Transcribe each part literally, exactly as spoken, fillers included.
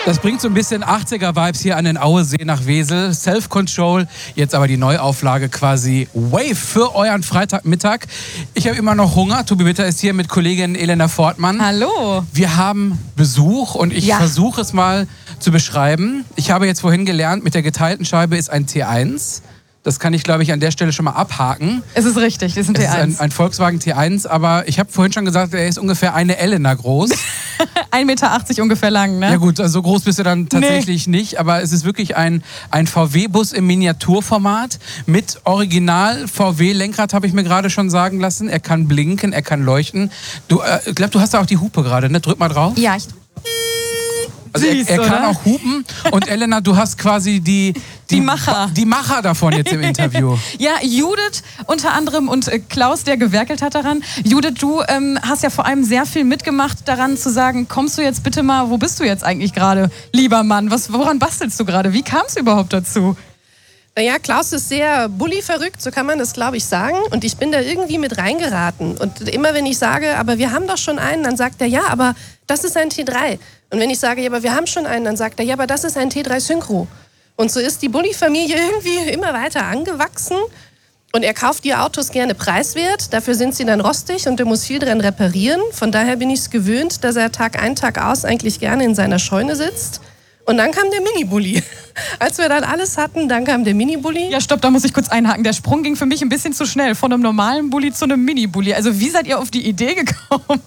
Das bringt so ein bisschen achtziger-Vibes hier an den Auesee nach Wesel. Self-Control, jetzt aber die Neuauflage quasi Wave für euren Freitagmittag. Ich habe immer noch Hunger. Tobi Witter ist hier mit Kollegin Elena Fortmann. Hallo. Wir haben Besuch und ich Ja. versuche es mal zu beschreiben. Ich habe jetzt vorhin gelernt, mit der geteilten Scheibe ist ein T eins. Das kann ich, glaube ich, an der Stelle schon mal abhaken. Es ist richtig, das ist ein Es T ist eins. ein, ein Volkswagen T eins, aber ich habe vorhin schon gesagt, er ist ungefähr eine Elena groß. ein Meter achtzig ungefähr lang, ne? Ja gut, also so groß bist du dann tatsächlich nee. nicht, aber es ist wirklich ein, ein V W-Bus im Miniaturformat mit Original-V W-Lenkrad, habe ich mir gerade schon sagen lassen. Er kann blinken, er kann leuchten. Du, äh, ich glaube, du hast da auch die Hupe gerade, ne? Drück mal drauf. Ja, ich... Also Süß, er, er kann oder? auch hupen und Elena, du hast quasi die, die, Die Macher. die Macher davon jetzt im Interview. Ja, Judith unter anderem und äh, Klaus, der gewerkelt hat daran. Judith, du ähm, hast ja vor allem sehr viel mitgemacht daran zu sagen, kommst du jetzt bitte mal, wo bist du jetzt eigentlich gerade, lieber Mann? Was, woran bastelst du gerade? Wie kam es überhaupt dazu? Naja, Klaus ist sehr bulli-verrückt, so kann man das, glaube ich, sagen. Und ich bin da irgendwie mit reingeraten. Und immer wenn ich sage, aber wir haben doch schon einen, dann sagt er, ja, aber das ist ein T drei. Und wenn ich sage, ja, aber wir haben schon einen, dann sagt er, ja, aber das ist ein T drei Synchro. Und so ist die Bulli-Familie irgendwie immer weiter angewachsen. Und er kauft die Autos gerne preiswert, dafür sind sie dann rostig und er muss viel dran reparieren. Von daher bin ich es gewöhnt, dass er Tag ein, Tag aus eigentlich gerne in seiner Scheune sitzt. Und dann kam der Mini-Bulli. Als wir dann alles hatten, dann kam der Mini-Bulli. Ja, stopp, da muss ich kurz einhaken. Der Sprung ging für mich ein bisschen zu schnell. Von einem normalen Bulli zu einem Mini-Bulli. Also wie seid ihr auf die Idee gekommen?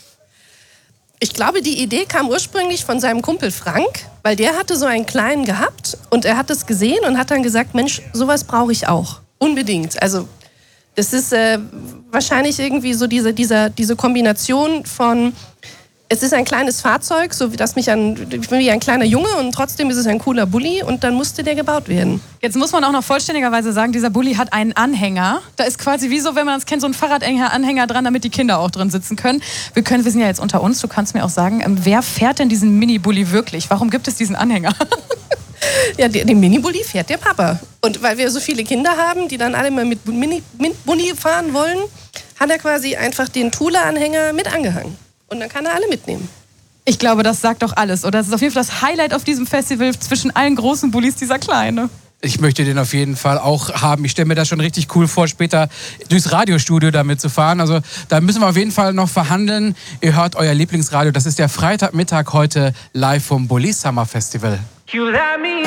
Ich glaube, die Idee kam ursprünglich von seinem Kumpel Frank, weil der hatte so einen kleinen gehabt und er hat es gesehen und hat dann gesagt, Mensch, sowas brauche ich auch. Unbedingt. Also das ist äh, wahrscheinlich irgendwie so diese, diese, diese Kombination von, es ist ein kleines Fahrzeug, so wie das mich an, ich bin wie ein kleiner Junge und trotzdem ist es ein cooler Bulli und dann musste der gebaut werden. Jetzt muss man auch noch vollständigerweise sagen, dieser Bulli hat einen Anhänger. Da ist quasi wie so, wenn man es kennt, so ein Fahrradanhänger dran, damit die Kinder auch drin sitzen können. Wir können, wir sind ja jetzt unter uns, du kannst mir auch sagen, ähm, wer fährt denn diesen Mini-Bulli wirklich? Warum gibt es diesen Anhänger? Ja, den Mini-Bulli fährt der Papa. Und weil wir so viele Kinder haben, die dann alle mal mit Mini-Bulli fahren wollen, hat er quasi einfach den Thule-Anhänger mit angehangen. Und dann kann er alle mitnehmen. Ich glaube, das sagt doch alles. Oder das ist auf jeden Fall das Highlight auf diesem Festival zwischen allen großen Bullis, dieser kleine. Ich möchte den auf jeden Fall auch haben. Ich stelle mir das schon richtig cool vor, später durchs Radiostudio damit zu fahren. Also da müssen wir auf jeden Fall noch verhandeln. Ihr hört euer Lieblingsradio. Das ist der Freitagmittag heute live vom Bulli Summer Festival. You let me